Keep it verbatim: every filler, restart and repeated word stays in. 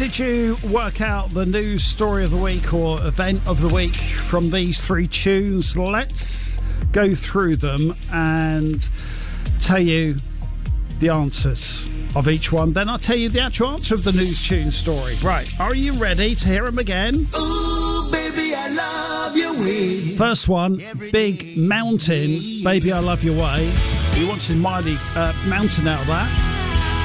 did you work out the news story of the week or event of the week from these three tunes? Let's go through them and tell you the answers of each one. Then I'll tell you the actual answer of the news tune story. Right, are you ready to hear them again? Ooh, baby, I love your way. First one, Big Mountain, Baby, I Love Your Way. You wanted Miley uh, Mountain out of that.